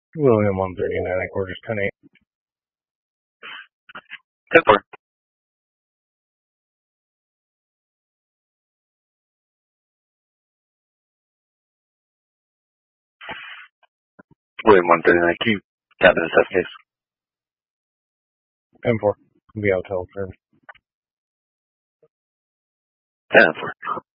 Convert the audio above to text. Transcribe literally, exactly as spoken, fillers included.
William one thirty-nine, I think we're just ten eight. ten four. William one thirty-nine, Q. Captain of test case. M four. Be out till service. ten four.